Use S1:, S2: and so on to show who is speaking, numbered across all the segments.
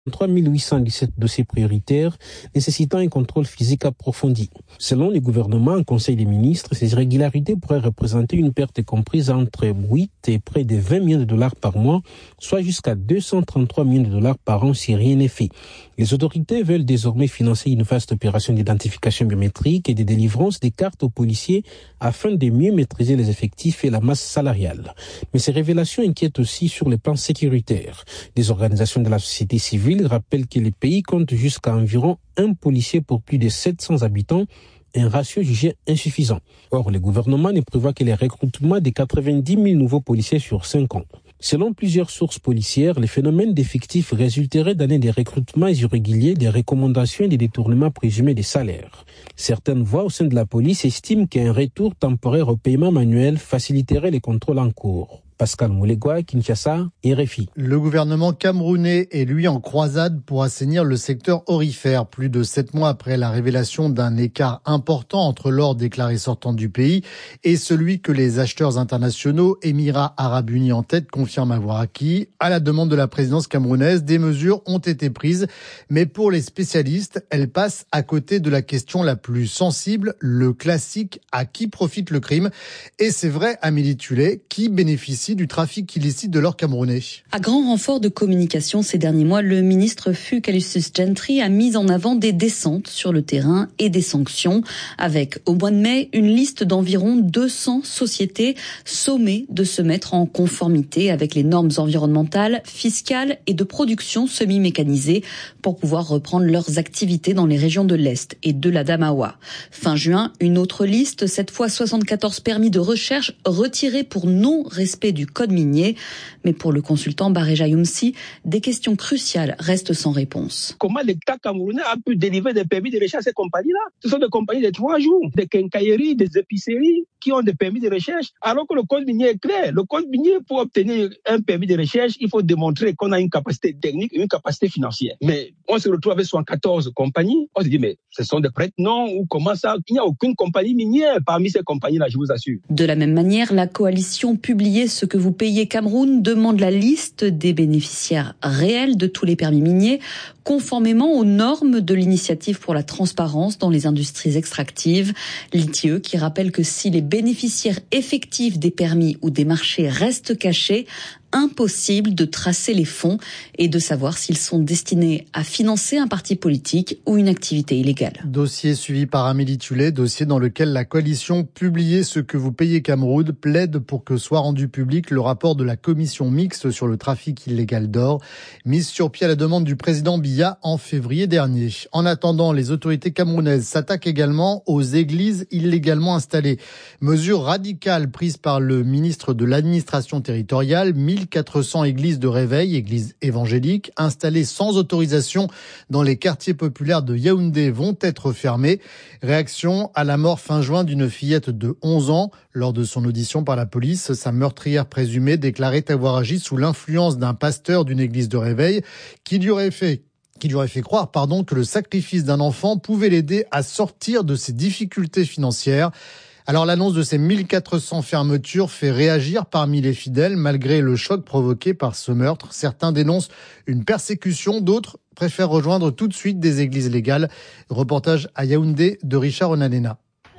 S1: 3817 dossiers prioritaires nécessitant un contrôle physique approfondi. Selon le gouvernement en Conseil des ministres, ces irrégularités pourraient représenter une perte comprise entre 8 et près de 20 millions de dollars par mois, soit jusqu'à 233 millions de dollars par an si rien n'est fait. Les autorités veulent désormais financer une vaste opération d'identification biométrique et de délivrance des cartes aux policiers afin de mieux maîtriser les effectifs et la masse salariale. Mais ces révélations inquiètent aussi sur le plan sécuritaire. Des organisations de la société civile rappellent que le pays compte jusqu'à environ un policier pour plus de 700 habitants, un ratio jugé insuffisant. Or, le gouvernement ne prévoit que les recrutements de 90 000 nouveaux policiers sur 5 ans. Selon plusieurs sources policières, le phénomène d'effectifs résulterait d'années de recrutements irréguliers, des recommandations et des détournements présumés des salaires. Certaines voix au sein de la police estiment qu'un retour temporaire au paiement manuel faciliterait les contrôles en cours. Pascal Moulegua, Kinshasa, RFI.
S2: Le gouvernement camerounais est lui en croisade pour assainir le secteur aurifère. Plus de 7 mois après la révélation d'un écart important entre l'or déclaré sortant du pays et celui que les acheteurs internationaux, Émirats Arabes Unis en tête, confirment avoir acquis. À la demande de la présidence camerounaise, des mesures ont été prises. Mais pour les spécialistes, elles passent à côté de la question la plus sensible, le classique « à qui profite le crime ?» Et c'est vrai, Amélie Tullet, qui bénéficie du trafic illicite de l'or camerounais.
S3: À grand renfort de communication ces derniers mois, le ministre Fukalussus Gentry a mis en avant des descentes sur le terrain et des sanctions, avec au mois de mai une liste d'environ 200 sociétés sommées de se mettre en conformité avec les normes environnementales, fiscales et de production semi-mécanisée pour pouvoir reprendre leurs activités dans les régions de l'Est et de l'Adamawa. Fin juin, une autre liste, cette fois 74 permis de recherche retirés pour non-respect du code minier. Mais pour le consultant Bareja Youmsi, des questions cruciales restent sans réponse.
S4: Comment l'État camerounais a pu délivrer des permis de recherche à ces compagnies-là? Ce sont des compagnies de 3 jours, des quincailleries, des épiceries qui ont des permis de recherche, alors que le code minier est clair. Le code minier, pour obtenir un permis de recherche, il faut démontrer qu'on a une capacité technique et une capacité financière. Mais on se retrouve avec 114 compagnies. On se dit, mais ce sont des prête-noms ou comment ça? Il n'y a aucune compagnie minière parmi ces compagnies-là, je vous assure.
S3: De la même manière, la coalition publiée Ce que vous payez Cameroun demande la liste des bénéficiaires réels de tous les permis miniers, conformément aux normes de l'initiative pour la transparence dans les industries extractives. L'ITIE qui rappelle que si les bénéficiaires effectifs des permis ou des marchés restent cachés, impossible de tracer les fonds et de savoir s'ils sont destinés à financer un parti politique ou une activité illégale.
S2: Dossier suivi par Amélie Tullet, dossier dans lequel la coalition publiée Ce que vous payez Cameroun plaide pour que soit rendu public le rapport de la commission mixte sur le trafic illégal d'or, mise sur pied à la demande du président Biya en février dernier. En attendant, les autorités camerounaises s'attaquent également aux églises illégalement installées. Mesure radicale prise par le ministre de l'administration territoriale, 1400 églises de réveil, églises évangéliques, installées sans autorisation dans les quartiers populaires de Yaoundé vont être fermées. Réaction à la mort fin juin d'une fillette de 11 ans. Lors de son audition par la police, sa meurtrière présumée déclarait avoir agi sous l'influence d'un pasteur d'une église de réveil qui lui aurait fait croire que le sacrifice d'un enfant pouvait l'aider à sortir de ses difficultés financières. Alors l'annonce de ces 1400 fermetures fait réagir parmi les fidèles malgré le choc provoqué par ce meurtre. Certains dénoncent une persécution, d'autres préfèrent rejoindre tout de suite des églises légales. Reportage à Yaoundé de Richard Onanena.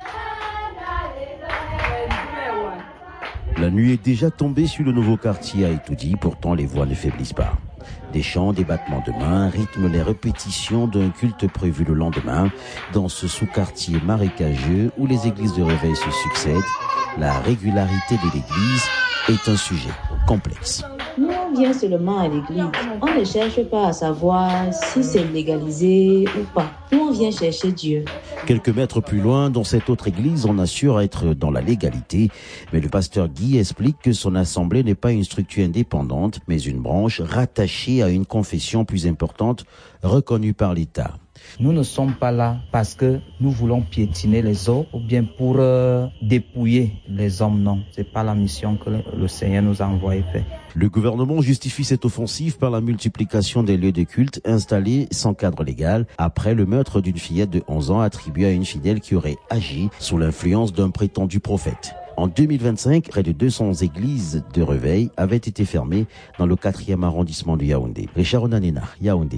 S5: La nuit est déjà tombée sur le nouveau quartier à Etoudi, pourtant les voix ne faiblissent pas. Des chants, des battements de mains rythment les répétitions d'un culte prévu le lendemain dans ce sous-quartier marécageux où les églises de réveil se succèdent. La régularité de l'église est un sujet complexe.
S6: Nous, on vient seulement à l'église. On ne cherche pas à savoir si c'est légalisé ou pas. Nous, on vient chercher Dieu.
S5: Quelques mètres plus loin, dans cette autre église, on assure être dans la légalité. Mais le pasteur Guy explique que son assemblée n'est pas une structure indépendante, mais une branche rattachée à une confession plus importante, reconnue par l'État.
S7: Nous ne sommes pas là parce que nous voulons piétiner les autres ou bien pour dépouiller les hommes, non. C'est pas la mission que le Seigneur nous a envoyé faire.
S5: Le gouvernement justifie cette offensive par la multiplication des lieux de culte installés sans cadre légal après le meurtre d'une fillette de 11 ans attribuée à une fidèle qui aurait agi sous l'influence d'un prétendu prophète. En 2025, près de 200 églises de réveil avaient été fermées dans le 4e arrondissement de Yaoundé. Richard Onanena, Yaoundé.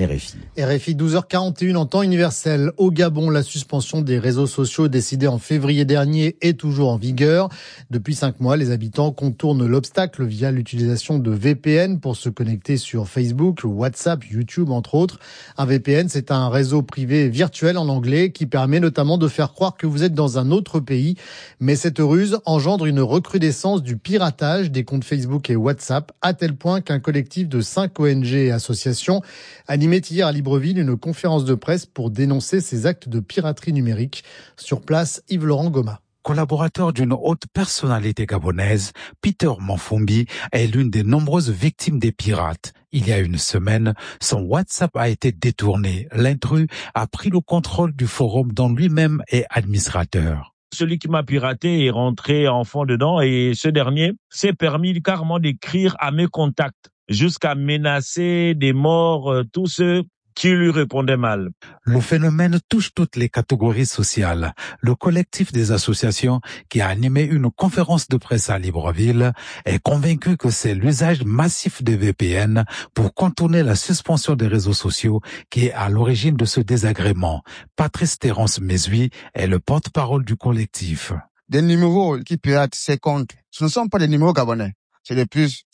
S5: RFI.
S2: RFI 12h41 en temps universel. Au Gabon, la suspension des réseaux sociaux décidée en février dernier est toujours en vigueur. Depuis 5 mois, les habitants contournent l'obstacle via l'utilisation de VPN pour se connecter sur Facebook, WhatsApp, YouTube, entre autres. Un VPN, c'est un réseau privé virtuel en anglais qui permet notamment de faire croire que vous êtes dans un autre pays. Mais cette ruse engendre une recrudescence du piratage des comptes Facebook et WhatsApp, à tel point qu'un collectif de 5 ONG et associations animait hier à Libreville une conférence de presse pour dénoncer ces actes de piraterie numérique. Sur place, Yves-Laurent Goma.
S8: Collaborateur d'une haute personnalité gabonaise, Peter Manfumbi est l'une des nombreuses victimes des pirates. Il y a une semaine, son WhatsApp a été détourné. L'intrus a pris le contrôle du forum dont lui-même est administrateur.
S9: Celui qui m'a piraté est rentré en fond dedans et ce dernier s'est permis carrément d'écrire à mes contacts jusqu'à menacer des morts tous ceux qui lui répondaient mal.
S8: Le phénomène touche toutes les catégories sociales. Le collectif des associations qui a animé une conférence de presse à Libreville est convaincu que c'est l'usage massif des VPN pour contourner la suspension des réseaux sociaux qui est à l'origine de ce désagrément. Patrice Terence Mesui est le porte-parole du collectif.
S10: Des numéros qui piratent ces comptes, ce ne sont pas des numéros gabonais. C'est de plus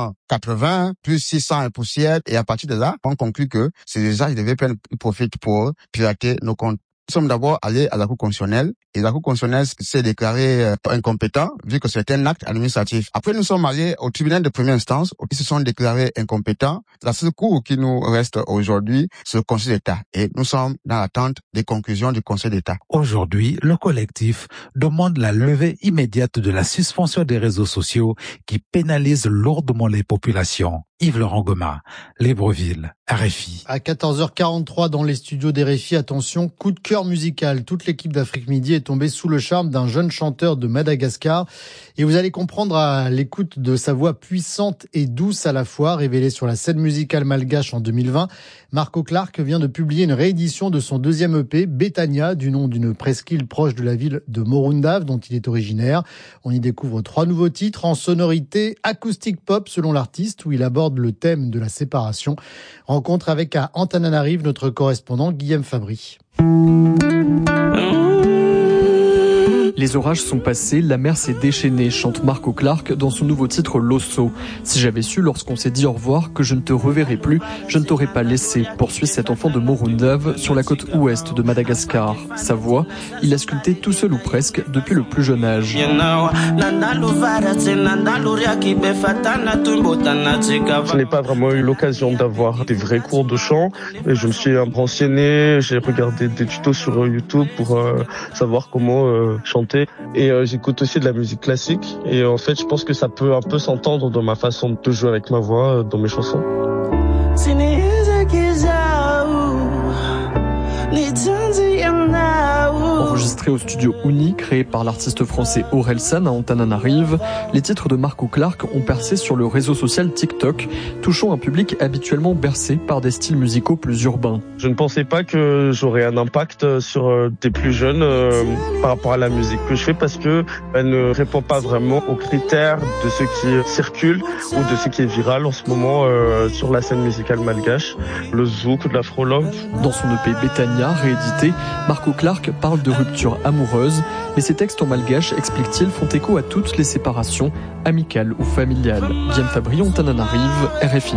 S10: 580, plus 600 et poussière. Et à partir de là, on conclut que c'est l'usage des VPN qui profitent pour pirater nos comptes. Nous sommes d'abord allés à la Cour constitutionnelle et la Cour constitutionnelle s'est déclarée incompétent vu que c'est un acte administratif. Après, nous sommes allés au tribunal de première instance où ils se sont déclarés incompétents. La seule cour qui nous reste aujourd'hui, c'est le Conseil d'État. Et nous sommes dans l'attente des conclusions du Conseil d'État.
S8: Aujourd'hui, le collectif demande la levée immédiate de la suspension des réseaux sociaux qui pénalisent lourdement les populations. Yves-Laurent Goma, Libreville, RFI.
S2: À 14h43 dans les studios d'RFI, attention, coup de cœur musical. Toute l'équipe d'Afrique Midi est tombée sous le charme d'un jeune chanteur de Madagascar. Et vous allez comprendre à l'écoute de sa voix puissante et douce à la fois, révélée sur la scène musicale malgache en 2020. Marco Clark vient de publier une réédition de son deuxième EP, Betania, du nom d'une presqu'île proche de la ville de Morundave, dont il est originaire. On y découvre 3 nouveaux titres en sonorité acoustique pop selon l'artiste, où il aborde le thème de la séparation. Rencontre avec à Antananarive notre correspondant Guillaume Fabry.
S11: Les orages sont passés, la mer s'est déchaînée, chante Marco Clark dans son nouveau titre Losso. Si j'avais su lorsqu'on s'est dit au revoir que je ne te reverrai plus, je ne t'aurais pas laissé, poursuit cet enfant de Morundave sur la côte ouest de Madagascar. Sa voix, il l'a sculptée tout seul ou presque depuis le plus jeune âge.
S12: Je n'ai pas vraiment eu l'occasion d'avoir des vrais cours de chant et je me suis renseigné, j'ai regardé des tutos sur YouTube pour savoir comment chanter. Et j'écoute aussi de la musique classique et en fait je pense que ça peut un peu s'entendre dans ma façon de jouer avec ma voix dans mes chansons.
S11: Enregistré au studio Uni, créé par l'artiste français Orelsan à Antananarive, les titres de Marco Clark ont percé sur le réseau social TikTok, touchant un public habituellement bercé par des styles musicaux plus urbains.
S12: Je ne pensais pas que j'aurais un impact sur des plus jeunes par rapport à la musique que je fais parce que elle ne répond pas vraiment aux critères de ce qui circule ou de ce qui est viral en ce moment sur la scène musicale malgache, le zouk ou de l'afro-love.
S11: Dans son EP Betania, réédité, Marco Clark parle de rupture amoureuse, mais ses textes en malgache, explique-t-il, font écho à toutes les séparations, amicales ou familiales. Guillaume Fabry, Antananarive, RFI.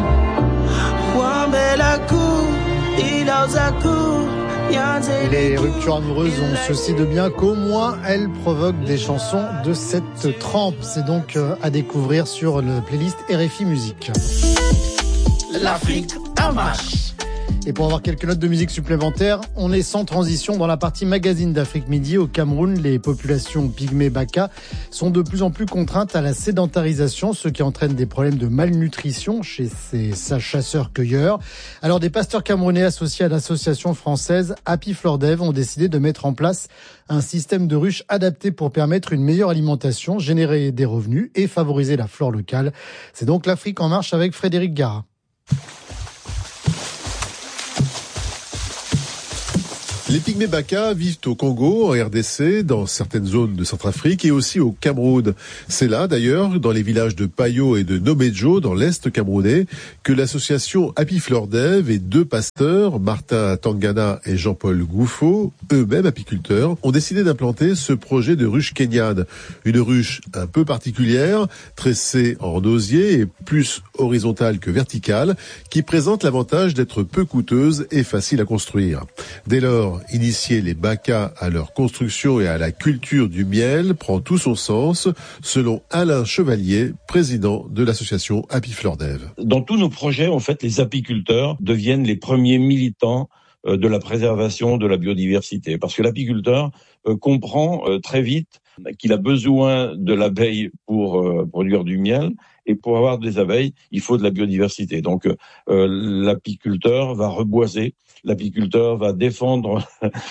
S2: Les ruptures amoureuses ont ceci de bien qu'au moins elles provoquent des chansons de cette trempe. C'est donc à découvrir sur le playlist RFI Musique.
S13: L'Afrique en marche.
S2: Et pour avoir quelques notes de musique supplémentaires, on est sans transition dans la partie magazine d'Afrique Midi. Au Cameroun, les populations pygmées Baka sont de plus en plus contraintes à la sédentarisation, ce qui entraîne des problèmes de malnutrition chez ces chasseurs-cueilleurs. Alors des pasteurs camerounais associés à l'association française Happy Fleur d'Ève ont décidé de mettre en place un système de ruches adapté pour permettre une meilleure alimentation, générer des revenus et favoriser la flore locale. C'est donc l'Afrique en marche avec Frédéric Gara.
S14: Les pygmées Baka vivent au Congo, en RDC, dans certaines zones de Centrafrique et aussi au Cameroun. C'est là, d'ailleurs, dans les villages de Payo et de Nomédjo, dans l'Est camerounais, que l'association Happy Fleur d'Ève et 2 pasteurs, Martin Tangana et Jean-Paul Gouffaut, eux-mêmes apiculteurs, ont décidé d'implanter ce projet de ruche kenyane. Une ruche un peu particulière, tressée en osier et plus horizontale que verticale, qui présente l'avantage d'être peu coûteuse et facile à construire. Dès lors, initier les Baka à leur construction et à la culture du miel prend tout son sens, selon Alain Chevalier, président de l'association Happy Fleur d'Ève.
S15: Dans tous nos projets, en fait, les apiculteurs deviennent les premiers militants de la préservation de la biodiversité. Parce que l'apiculteur comprend très vite qu'il a besoin de l'abeille pour produire du miel. Et pour avoir des abeilles, il faut de la biodiversité. Donc, l'apiculteur va reboiser, l'apiculteur va défendre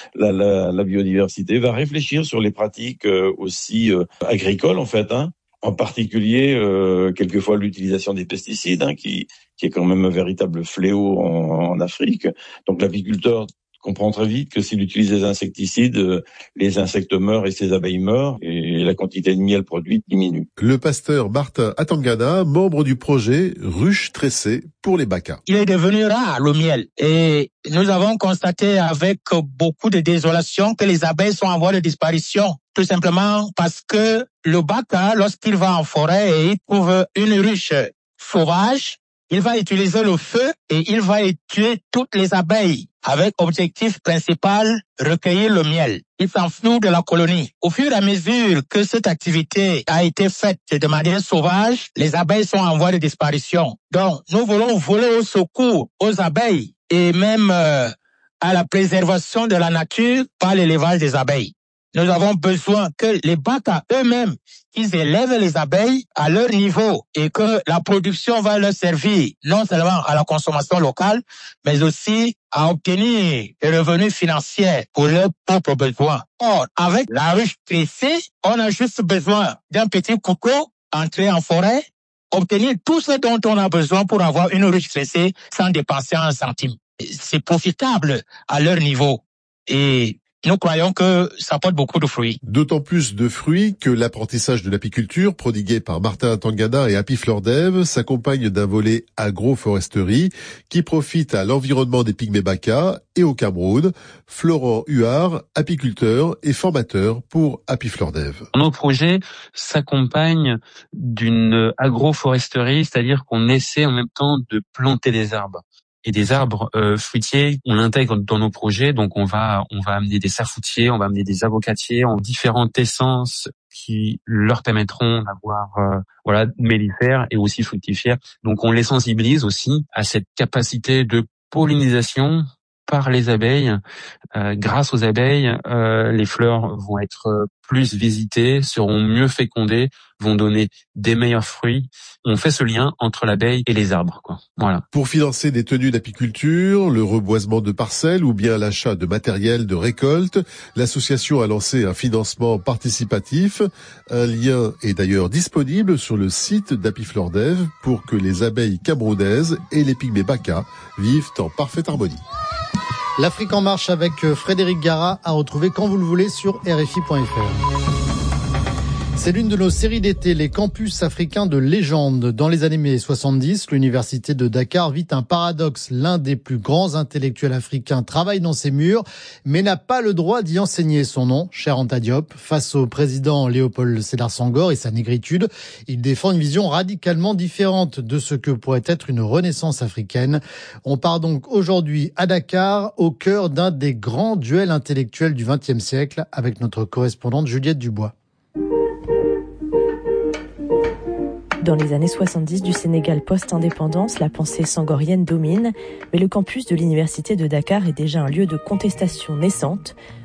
S15: la biodiversité, va réfléchir sur les pratiques aussi agricoles, en fait, en particulier, quelquefois, l'utilisation des pesticides, qui est quand même un véritable fléau en Afrique. Donc, l'apiculteur comprend très vite que s'il utilise des insecticides, les insectes meurent et ses abeilles meurent et la quantité de miel produite diminue.
S14: Le pasteur Martin Atangana, membre du projet Ruche tressée pour les Baka.
S16: Il est devenu rare, le miel, et nous avons constaté avec beaucoup de désolation que les abeilles sont en voie de disparition. Tout simplement parce que le Baka, lorsqu'il va en forêt et il trouve une ruche sauvage, il va utiliser le feu et il va tuer toutes les abeilles avec objectif principal, recueillir le miel. Il s'enfuit de la colonie. Au fur et à mesure que cette activité a été faite de manière sauvage, les abeilles sont en voie de disparition. Donc, nous voulons voler au secours aux abeilles et même à la préservation de la nature par l'élevage des abeilles. Nous avons besoin que les Baka eux-mêmes, qu'ils élèvent les abeilles à leur niveau et que la production va leur servir non seulement à la consommation locale, mais aussi à obtenir des revenus financiers pour leurs propres besoins. Or, avec la ruche tressée, on a juste besoin d'un petit couteau, entrer en forêt, obtenir tout ce dont on a besoin pour avoir une ruche tressée sans dépenser un centime. C'est profitable à leur niveau. Et nous croyons que ça porte beaucoup de fruits.
S14: D'autant plus de fruits que l'apprentissage de l'apiculture, prodigué par Martin Tangana et Happy Fleur d'Ève, s'accompagne d'un volet agroforesterie qui profite à l'environnement des pygmées Baka et au Cameroun. Florent Huard, apiculteur et formateur pour Happy Fleur d'Ève.
S17: Nos projets s'accompagnent d'une agroforesterie, c'est-à-dire qu'on essaie en même temps de planter des arbres. Et des arbres fruitiers, on l'intègre dans nos projets, donc on va amener des serfoutiers, on va amener des avocatiers en différentes essences qui leur permettront d'avoir mellifères et aussi fructifères. Donc on les sensibilise aussi à cette capacité de pollinisation par les abeilles. Grâce aux abeilles, les fleurs vont être plus visitées, seront mieux fécondées, vont donner des meilleurs fruits. On fait ce lien entre l'abeille et les arbres, quoi. Voilà.
S14: Pour financer des tenues d'apiculture, le reboisement de parcelles ou bien l'achat de matériel de récolte, l'association a lancé un financement participatif. Un lien est d'ailleurs disponible sur le site d'Happy Fleur d'Ève pour que les abeilles camerounaises et les pygmées Baka vivent en parfaite harmonie.
S2: L'Afrique en marche avec Frédéric Gara à retrouver quand vous le voulez sur RFI.fr. C'est l'une de nos séries d'été, les campus africains de légende. Dans les années 70, l'université de Dakar vit un paradoxe. L'un des plus grands intellectuels africains travaille dans ses murs, mais n'a pas le droit d'y enseigner. Son nom, Cheikh Anta Diop, face au président Léopold Sédar Senghor et sa négritude, il défend une vision radicalement différente de ce que pourrait être une renaissance africaine. On part donc aujourd'hui à Dakar, au cœur d'un des grands duels intellectuels du XXe siècle, avec notre correspondante Juliette Dubois.
S18: Dans les années 70 du Sénégal post-indépendance, la pensée sangorienne domine, mais le campus de l'université de Dakar est déjà un lieu de contestation naissante.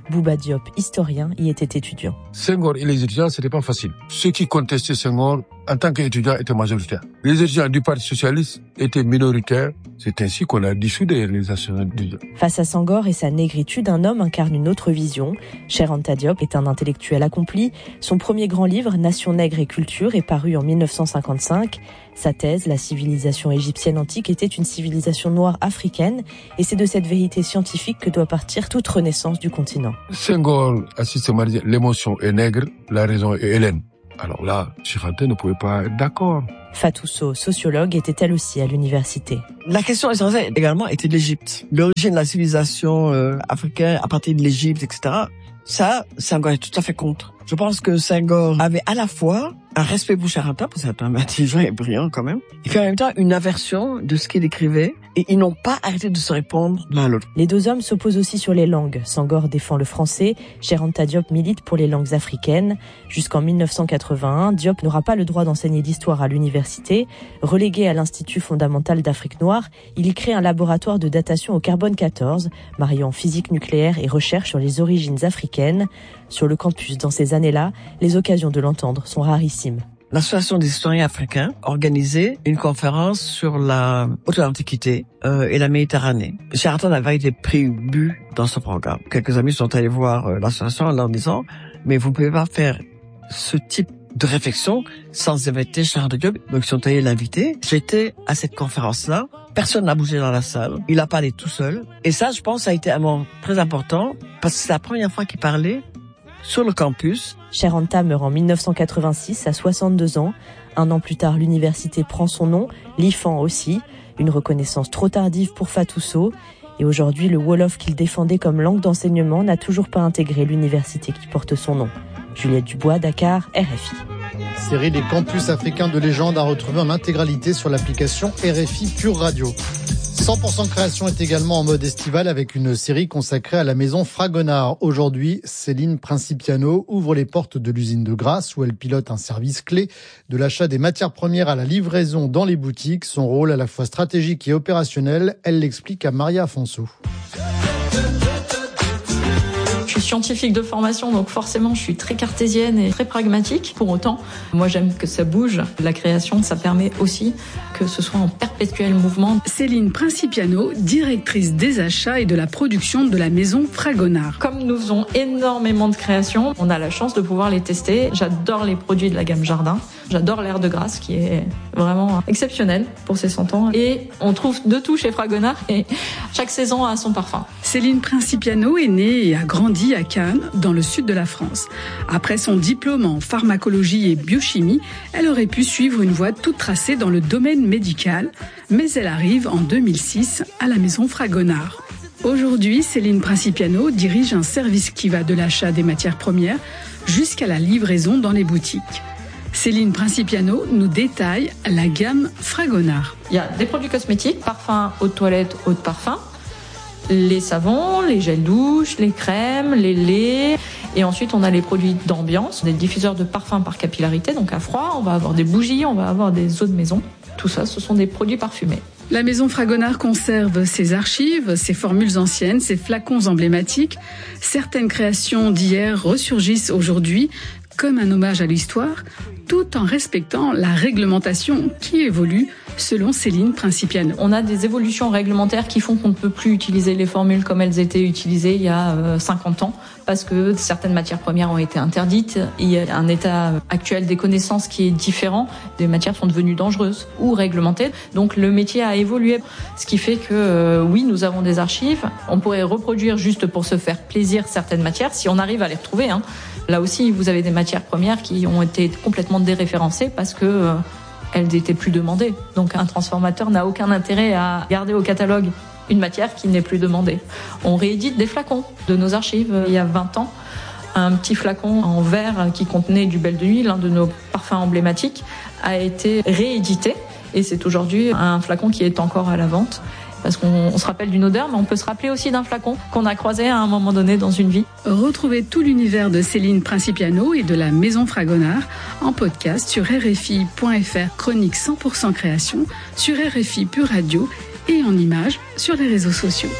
S18: Bouba Diop, historien, y était étudiant.
S19: Senghor et les étudiants, c'était pas facile. Ceux qui contestaient Senghor, en tant qu'étudiants, étaient majoritaires. Les étudiants du Parti socialiste étaient minoritaires. C'est ainsi qu'on a dissous les réalisations étudiantes.
S18: Face à Senghor et sa négritude, un homme incarne une autre vision. Cheikh Anta Diop est un intellectuel accompli. Son premier grand livre, Nation nègre et culture, est paru en 1955. Sa thèse, la civilisation égyptienne antique était une civilisation noire africaine, et c'est de cette vérité scientifique que doit partir toute renaissance du continent.
S19: Senghor a systématisé l'émotion est nègre, la raison est hellène. Alors là, Cheikh Anta ne pouvait pas être d'accord.
S18: Fatou Sow, sociologue, était elle aussi à l'université.
S20: La question essentielle également était de l'Égypte. L'origine de la civilisation africaine à partir de l'Égypte, etc. Ça, Senghor est tout à fait contre. Je pense que Senghor avait à la fois un respect pour Cheikh Anta, parce que c'est un intelligent et brillant quand même, et puis en même temps une aversion de ce qu'il écrivait, et ils n'ont pas arrêté de se répondre l'un à l'autre.
S18: Les deux hommes s'opposent aussi sur les langues. Senghor défend le français, Cheikh Anta Diop milite pour les langues africaines. Jusqu'en 1981, Diop n'aura pas le droit d'enseigner l'histoire à l'université. Relégué à l'Institut fondamental d'Afrique noire, il y crée un laboratoire de datation au carbone 14, mariant physique nucléaire et recherche sur les origines africaines. Sur le campus, dans ces années-là, les occasions de l'entendre sont rarissimes.
S20: L'Association des historiens africains organisait une conférence sur la haute antiquité et la Méditerranée. Cheikh Anta n'avait été pris but dans ce programme. Quelques amis sont allés voir l'association en leur disant « Mais vous ne pouvez pas faire ce type de réflexion sans inviter Cheikh Anta Diop ». Donc ils sont allés l'inviter. J'étais à cette conférence-là. Personne n'a bougé dans la salle. Il a parlé tout seul. Et ça, je pense, ça a été un moment très important parce que c'est la première fois qu'il parlait sur le campus.
S18: Cheikh Anta meurt en 1986 à 62 ans. Un an plus tard, l'université prend son nom, l'IFAN aussi. Une reconnaissance trop tardive pour Fatou Sow. Et aujourd'hui, le Wolof qu'il défendait comme langue d'enseignement n'a toujours pas intégré l'université qui porte son nom. Juliette Dubois, Dakar, RFI.
S2: Série Les campus africains de légende à retrouver en intégralité sur l'application RFI Pure Radio. 100% création est également en mode estival avec une série consacrée à la maison Fragonard. Aujourd'hui, Céline Principiano ouvre les portes de l'usine de Grasse où elle pilote un service clé de l'achat des matières premières à la livraison dans les boutiques. Son rôle à la fois stratégique et opérationnel, elle l'explique à Maria Afonso.
S21: Je suis scientifique de formation, donc forcément je suis très cartésienne et très pragmatique. Pour autant, moi j'aime que ça bouge. La création, ça permet aussi que ce soit en perpétuel mouvement.
S22: Céline Principiano, directrice des achats et de la production de la maison Fragonard.
S21: Comme nous faisons énormément de créations, on a la chance de pouvoir les tester. J'adore les produits de la gamme Jardin. J'adore l'air de Grasse qui est vraiment exceptionnel pour ses 100 ans. Et on trouve de tout chez Fragonard et chaque saison a son parfum.
S22: Céline Principiano est née et a grandi à Cannes, dans le sud de la France. Après son diplôme en pharmacologie et biochimie, elle aurait pu suivre une voie toute tracée dans le domaine médical, mais elle arrive en 2006 à la maison Fragonard. Aujourd'hui, Céline Principiano dirige un service qui va de l'achat des matières premières jusqu'à la livraison dans les boutiques. Céline Principiano nous détaille la gamme Fragonard.
S21: Il y a des produits cosmétiques, parfums, eau de toilette, eau de parfum, les savons, les gels douche, les crèmes, les laits. Et ensuite, on a les produits d'ambiance, des diffuseurs de parfums par capillarité, donc à froid. On va avoir des bougies, on va avoir des eaux de maison. Tout ça, ce sont des produits parfumés.
S22: La maison Fragonard conserve ses archives, ses formules anciennes, ses flacons emblématiques. Certaines créations d'hier ressurgissent aujourd'hui comme un hommage à l'histoire, tout en respectant la réglementation qui évolue selon Céline Principiano.
S21: On a des évolutions réglementaires qui font qu'on ne peut plus utiliser les formules comme elles étaient utilisées il y a 50 ans, parce que certaines matières premières ont été interdites. Il y a un état actuel des connaissances qui est différent. Des matières sont devenues dangereuses ou réglementées. Donc le métier a évolué, ce qui fait que oui, nous avons des archives. On pourrait reproduire juste pour se faire plaisir certaines matières, si on arrive à les retrouver. Là aussi, vous avez des matières premières qui ont été complètement déréférencées parce que elles n'étaient plus demandées. Donc un transformateur n'a aucun intérêt à garder au catalogue une matière qui n'est plus demandée. On réédite des flacons de nos archives. Il y a 20 ans, un petit flacon en verre qui contenait du Belle de Nuit, l'un de nos parfums emblématiques, a été réédité. Et c'est aujourd'hui un flacon qui est encore à la vente. Parce qu'on se rappelle d'une odeur, mais on peut se rappeler aussi d'un flacon qu'on a croisé à un moment donné dans une vie.
S22: Retrouvez tout l'univers de Céline Principiano et de la Maison Fragonard en podcast sur RFI.fr, chronique 100% création, sur RFI Pure Radio et en images sur les réseaux sociaux.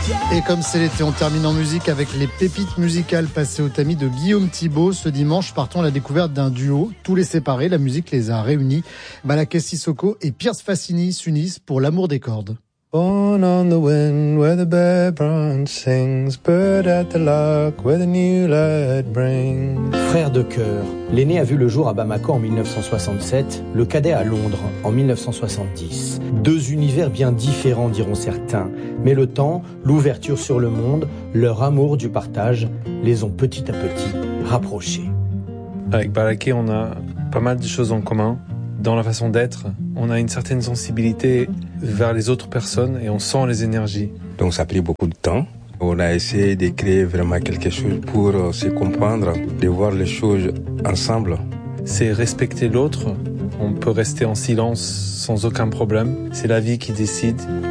S2: Et comme c'est l'été, on termine en musique avec les pépites musicales passées au tamis de Guillaume Thibault. Ce dimanche, partons à la découverte d'un duo. Tous les séparés, la musique les a réunis. Malaké Sissoko et Pierce Fassini s'unissent pour l'amour des cordes.
S1: Born on the wind where the bear branch sings, bird at the lock where the new light brings.
S4: Frères de cœur, l'aîné a vu le jour à Bamako en 1967, le cadet à Londres en 1970. Deux univers bien différents diront certains, mais le temps, l'ouverture sur le monde, leur amour du partage les ont petit à petit rapprochés.
S23: Avec Malaké, on a pas mal de choses en commun. Dans la façon d'être, on a une certaine sensibilité vers les autres personnes et on sent les énergies.
S24: Donc ça a pris beaucoup de temps. On a essayé de créer vraiment quelque chose pour se comprendre, de voir les choses ensemble.
S23: C'est respecter l'autre. On peut rester en silence sans aucun problème. C'est la vie qui décide.